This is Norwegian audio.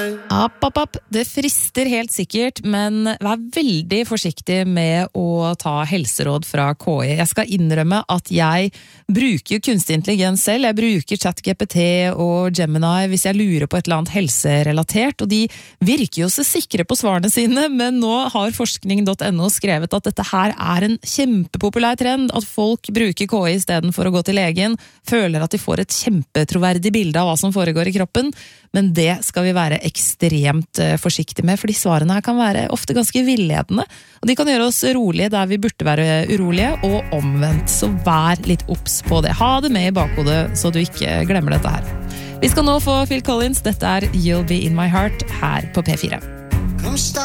App. Det frister helt sikkert, men vær veldig forsiktig med å ta helseråd fra KI. Jeg skal innrømme at jeg bruker kunstig intelligens selv. Jeg bruker ChatGPT og Gemini hvis jeg lurer på et eller annet helserelatert, og de virker jo så sikre på svarene sine, men nå har forskning.no skrevet at dette her er en kjempepopulær trend, at folk bruker KI i stedet for å gå til legen, føler at de får et kjempetroverdig bilde av hva som foregår i kroppen, men det skal vi være ekstremt forsiktige med, fordi svarene her kan være ofte ganske villedende, og de kan gjøre oss rolige der vi burde være urolige, og omvendt, så vær litt obs på det. Ha det med i bakhodet, så du ikke glemmer dette her. Vi skal nå få Phil Collins, dette er You'll Be In My Heart her på P4.